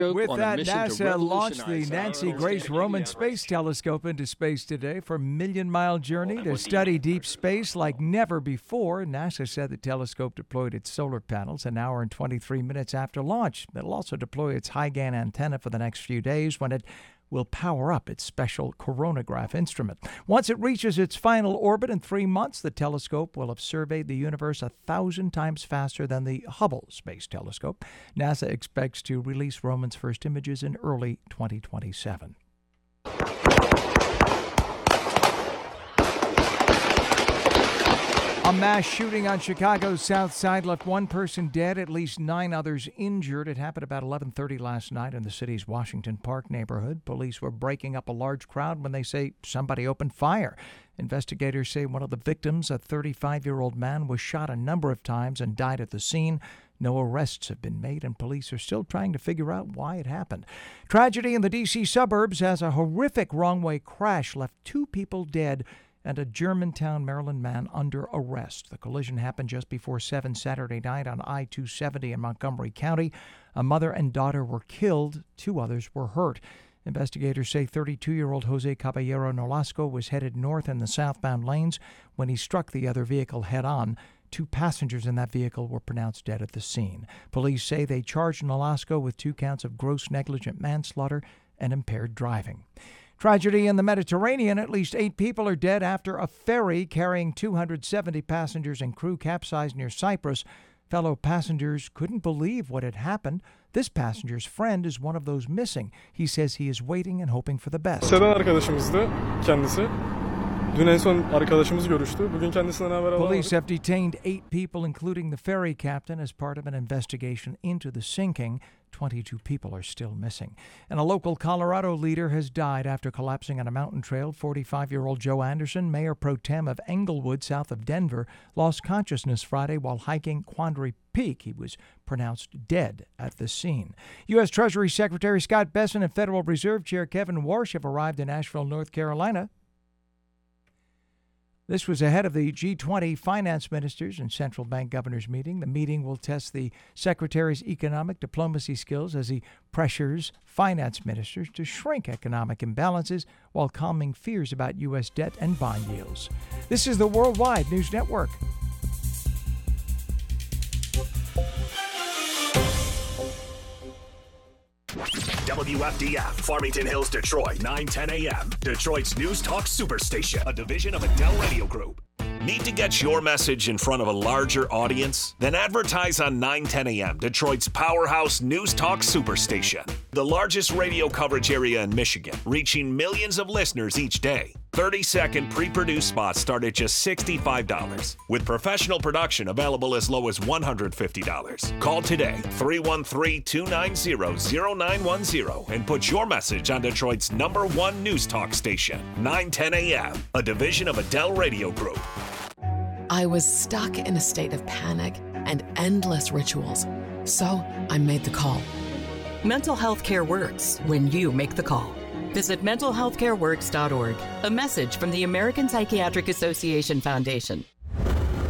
With on that, a mission to NASA launched the revolutionize Nancy our Grace understanding Roman of the Space Telescope into space today for a million-mile journey to study deep space like never before. NASA said the telescope deployed its solar panels an hour and 23 minutes after launch. It'll also deploy its Huygens antenna for the next few days when it will power up its special coronagraph instrument. Once it reaches its final orbit in 3 months, the telescope will have surveyed the universe 1,000 times faster than the Hubble Space Telescope. NASA expects to release Roman's first images in early 2027. A mass shooting on Chicago's South Side left one person dead, at least 9 others injured. It happened about 11:30 last night in the city's Washington Park neighborhood. Police were breaking up a large crowd when they say somebody opened fire. Investigators say one of the victims, a 35-year-old man, was shot a number of times and died at the scene. No arrests have been made, and police are still trying to figure out why it happened. Tragedy in the D.C. suburbs as a horrific wrong-way crash left 2 people dead and a Germantown, Maryland man under arrest. The collision happened just before 7 Saturday night on I-270 in Montgomery County. A mother and daughter were killed. 2 others were hurt. Investigators say 32-year-old Jose Caballero Nolasco was headed north in the southbound lanes when he struck the other vehicle head-on. 2 passengers in that vehicle were pronounced dead at the scene. Police say they charged Nolasco with 2 counts of gross negligent manslaughter and impaired driving. Tragedy in the Mediterranean. At least 8 people are dead after a ferry carrying 270 passengers and crew capsized near Cyprus. Fellow passengers couldn't believe what had happened. This passenger's friend is one of those missing. He says he is waiting and hoping for the best. Seven arkadaşımızdı kendisi. Dün en son arkadaşımız görüştü. Bugün kendisinden haber alamadık. Police have detained 8 people, including the ferry captain, as part of an investigation into the sinking. 22 people are still missing. And a local Colorado leader has died after collapsing on a mountain trail. 45-year-old Joe Anderson, mayor pro tem of Englewood, south of Denver, lost consciousness Friday while hiking Quandary Peak. He was pronounced dead at the scene. U.S. Treasury Secretary Scott Bessent and Federal Reserve Chair Kevin Warsh have arrived in Asheville, North Carolina. This was ahead of the G20 finance ministers and central bank governors meeting. The meeting will test the secretary's economic diplomacy skills as he pressures finance ministers to shrink economic imbalances while calming fears about U.S. debt and bond yields. This is the Worldwide News Network. WFDF, Farmington Hills, Detroit, 9:10 a.m. Detroit's News Talk Superstation, a division of Adele Radio Group. Need to get your message in front of a larger audience? Then advertise on 9:10 a.m., Detroit's powerhouse News Talk Superstation. The largest radio coverage area in Michigan, reaching millions of listeners each day. 30-second pre-produced spots start at just $65, with professional production available as low as $150. Call today, 313-290-0910, and put your message on Detroit's #1 news talk station, 9:10 a.m., a division of Adele Radio Group. I was stuck in a state of panic and endless rituals, so I made the call. Mental health care works when you make the call. Visit mentalhealthcareworks.org. A message from the American Psychiatric Association Foundation.